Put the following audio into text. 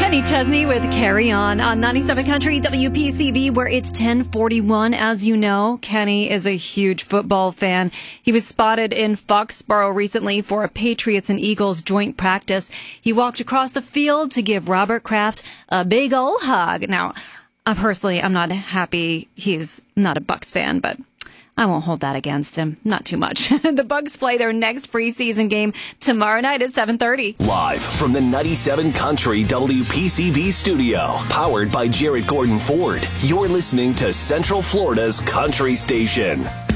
Kenny Chesney with Carry On 97 Country WPCV, where it's 10:41. As you know, Kenny is a huge football fan. He was spotted in Foxborough recently for a Patriots and Eagles joint practice. He walked across the field to give Robert Kraft a big ol' hug. Now, I'm not happy he's not a Bucs fan, but I won't hold that against him. Not too much. The Bucs play their next preseason game tomorrow night at 7:30. Live from the 97 Country WPCV studio, powered by Jared Gordon Ford. You're listening to Central Florida's Country Station.